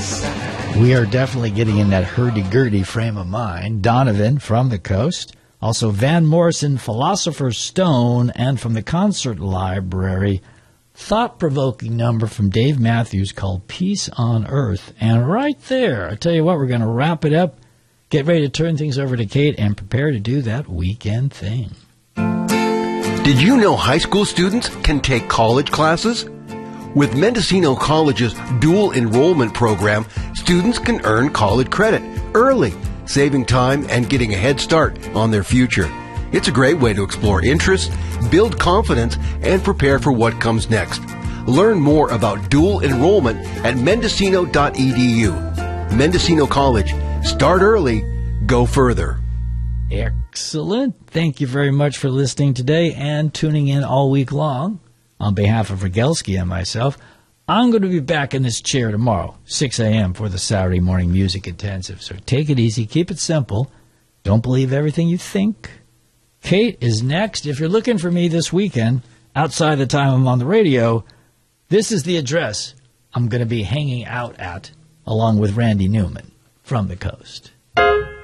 We are definitely getting in that hurdy-gurdy frame of mind. Donovan from the coast. Also Van Morrison, Philosopher's Stone, and from the concert library, thought-provoking number from Dave Matthews called Peace on Earth. And right there, I tell you what, we're going to wrap it up, get ready to turn things over to Kate, and prepare to do that weekend thing. Did you know high school students can take college classes? With Mendocino College's dual enrollment program, students can earn college credit early, saving time and getting a head start on their future. It's a great way to explore interests, build confidence, and prepare for what comes next. Learn more about dual enrollment at mendocino.edu. Mendocino College. Start early, go further. Excellent. Thank you very much for listening today and tuning in all week long. On behalf of Rogelski and myself, I'm going to be back in this chair tomorrow, 6 a.m. for the Saturday Morning Music Intensive. So take it easy, keep it simple. Don't believe everything you think. Kate is next. If you're looking for me this weekend, outside the time I'm on the radio, this is the address I'm going to be hanging out at, along with Randy Newman from the coast.